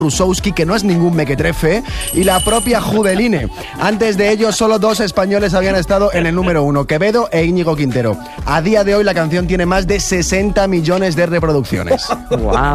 Rusowski, que no es ningún mequetrefe, y la propia Judeline. Antes de ellos, solo 2 españoles habían estado en el número 1, Quevedo e Íñigo Quintero. A día de hoy, la canción tiene más de 60 millones de reproducciones. Wow.